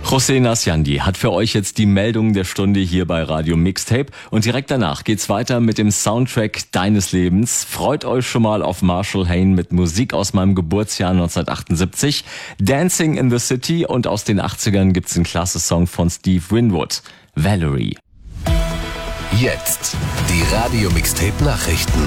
José Nasciandi hat für euch jetzt die Meldung der Stunde hier bei Radio Mixtape und direkt danach geht's weiter mit dem Soundtrack deines Lebens. Freut euch schon mal auf Marshall Hayne mit Musik aus meinem Geburtsjahr 1978, Dancing in the City und aus den 80ern gibt's einen klasse Song von Steve Winwood, Valerie. Jetzt die Radio Mixtape Nachrichten.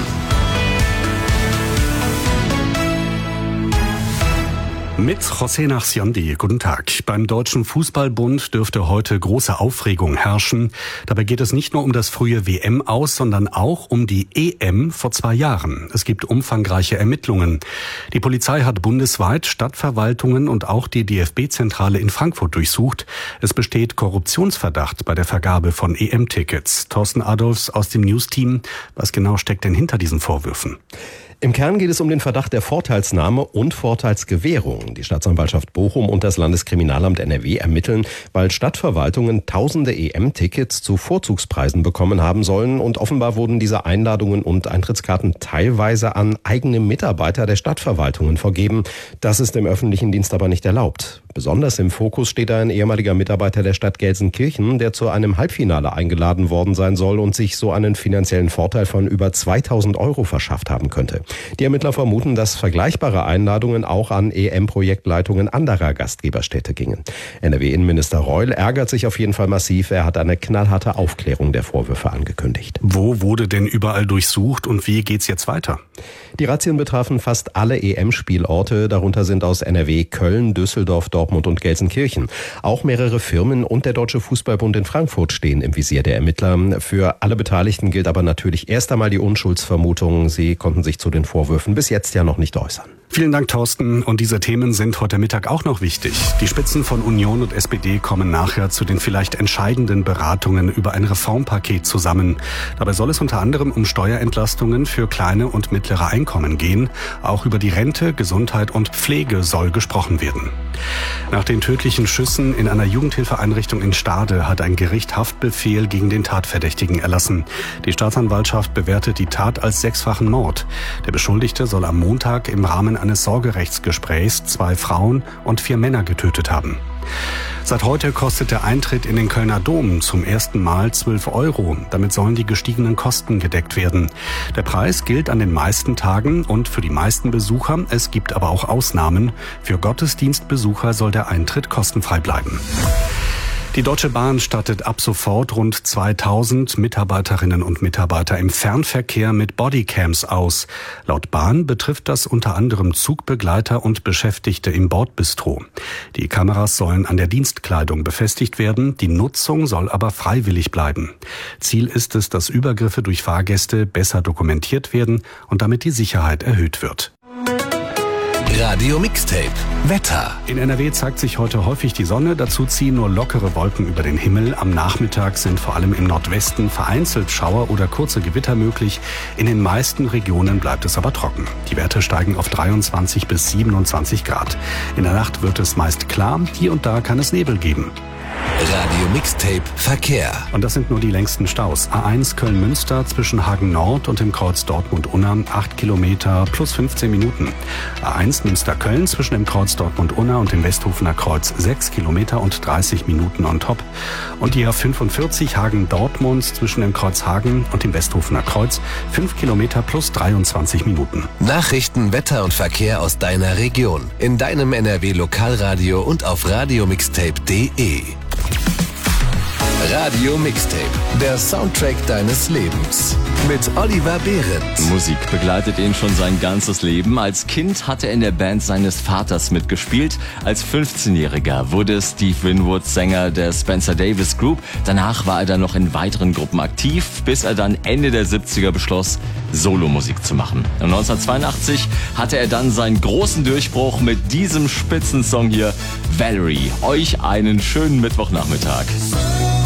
Mit José Nasciandi, guten Tag. Beim Deutschen Fußballbund dürfte heute große Aufregung herrschen. Dabei geht es nicht nur um das frühe WM-Aus, sondern auch um die EM vor 2 Jahren. Es gibt umfangreiche Ermittlungen. Die Polizei hat bundesweit Stadtverwaltungen und auch die DFB-Zentrale in Frankfurt durchsucht. Es besteht Korruptionsverdacht bei der Vergabe von EM-Tickets. Thorsten Adolfs aus dem News-Team. Was genau steckt denn hinter diesen Vorwürfen? Im Kern geht es um den Verdacht der Vorteilsnahme und Vorteilsgewährung. Die Staatsanwaltschaft Bochum und das Landeskriminalamt NRW ermitteln, weil Stadtverwaltungen tausende EM-Tickets zu Vorzugspreisen bekommen haben sollen und offenbar wurden diese Einladungen und Eintrittskarten teilweise an eigene Mitarbeiter der Stadtverwaltungen vergeben. Das ist im öffentlichen Dienst aber nicht erlaubt. Besonders im Fokus steht ein ehemaliger Mitarbeiter der Stadt Gelsenkirchen, der zu einem Halbfinale eingeladen worden sein soll und sich so einen finanziellen Vorteil von über 2.000 € verschafft haben könnte. Die Ermittler vermuten, dass vergleichbare Einladungen auch an EM-Projektleitungen anderer Gastgeberstädte gingen. NRW-Innenminister Reul ärgert sich auf jeden Fall massiv. Er hat eine knallharte Aufklärung der Vorwürfe angekündigt. Wo wurde denn überall durchsucht und wie geht's jetzt weiter? Die Razzien betrafen fast alle EM-Spielorte. Darunter sind aus NRW Köln, Düsseldorf, Dortmund und Gelsenkirchen. Auch mehrere Firmen und der Deutsche Fußballbund in Frankfurt stehen im Visier der Ermittler. Für alle Beteiligten gilt aber natürlich erst einmal die Unschuldsvermutung. Sie konnten sich zu den Vorwürfen bis jetzt ja noch nicht äußern. Vielen Dank, Thorsten. Und diese Themen sind heute Mittag auch noch wichtig. Die Spitzen von Union und SPD kommen nachher zu den vielleicht entscheidenden Beratungen über ein Reformpaket zusammen. Dabei soll es unter anderem um Steuerentlastungen für kleine und mittlere Einkommen gehen. Auch über die Rente, Gesundheit und Pflege soll gesprochen werden. Nach den tödlichen Schüssen in einer Jugendhilfeeinrichtung in Stade hat ein Gericht Haftbefehl gegen den Tatverdächtigen erlassen. Die Staatsanwaltschaft bewertet die Tat als 6-fachen Mord. Der Beschuldigte soll am Montag im Rahmen eines Sorgerechtsgesprächs 2 Frauen und 4 Männer getötet haben. Seit heute kostet der Eintritt in den Kölner Dom zum ersten Mal 12 €. Damit sollen die gestiegenen Kosten gedeckt werden. Der Preis gilt an den meisten Tagen und für die meisten Besucher. Es gibt aber auch Ausnahmen. Für Gottesdienstbesucher soll der Eintritt kostenfrei bleiben. Die Deutsche Bahn stattet ab sofort rund 2.000 Mitarbeiterinnen und Mitarbeiter im Fernverkehr mit Bodycams aus. Laut Bahn betrifft das unter anderem Zugbegleiter und Beschäftigte im Bordbistro. Die Kameras sollen an der Dienstkleidung befestigt werden, die Nutzung soll aber freiwillig bleiben. Ziel ist es, dass Übergriffe durch Fahrgäste besser dokumentiert werden und damit die Sicherheit erhöht wird. Radio Mixtape Wetter. In NRW zeigt sich heute häufig die Sonne, dazu ziehen nur lockere Wolken über den Himmel. Am Nachmittag sind vor allem im Nordwesten vereinzelt Schauer oder kurze Gewitter möglich. In den meisten Regionen bleibt es aber trocken. Die Werte steigen auf 23 bis 27 Grad. In der Nacht wird es meist klar, hier und da kann es Nebel geben. Radio Mixtape Verkehr. Und das sind nur die längsten Staus. A1 Köln-Münster zwischen Hagen Nord und dem Kreuz Dortmund-Unna 8 Kilometer plus 15 Minuten. A1 Münster-Köln zwischen dem Kreuz Dortmund-Unna und dem Westhofener Kreuz 6 Kilometer und 30 Minuten on top. Und die A45 Hagen-Dortmund zwischen dem Kreuz Hagen und dem Westhofener Kreuz 5 Kilometer plus 23 Minuten. Nachrichten, Wetter und Verkehr aus deiner Region. In deinem NRW-Lokalradio und auf radiomixtape.de. Radio Mixtape, der Soundtrack deines Lebens. Mit Oliver Behrendt. Musik begleitet ihn schon sein ganzes Leben. Als Kind hat er in der Band seines Vaters mitgespielt. Als 15-Jähriger wurde Steve Winwood Sänger der Spencer Davis Group. Danach war er dann noch in weiteren Gruppen aktiv, bis er dann Ende der 70er beschloss, Solomusik zu machen. Und 1982 hatte er dann seinen großen Durchbruch mit diesem Spitzensong hier, Valerie. Euch einen schönen Mittwochnachmittag.